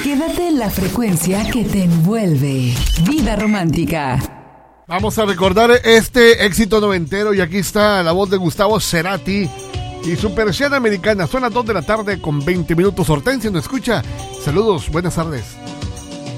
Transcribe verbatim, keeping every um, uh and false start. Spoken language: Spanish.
Quédate en la frecuencia que te envuelve. Vida romántica. Vamos a recordar este éxito noventero y aquí está la voz de Gustavo Cerati y su persiana americana. Son las dos de la tarde con veinte minutos. Hortensia nos escucha. Saludos, buenas tardes.